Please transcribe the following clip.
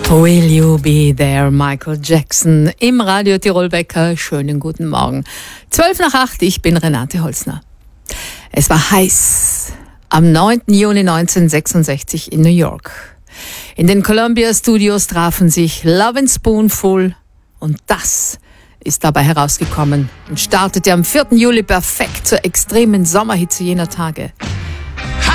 Will You Be There, Michael Jackson im Radio Tirol Wecker. Schönen guten Morgen. 7:12, ich bin Renate Holzner. Es war heiß am 9. Juni 1966 in New York. In den Columbia Studios trafen sich Lovin' Spoonful und das ist dabei herausgekommen und startete am 4. Juli perfekt zur extremen Sommerhitze jener Tage.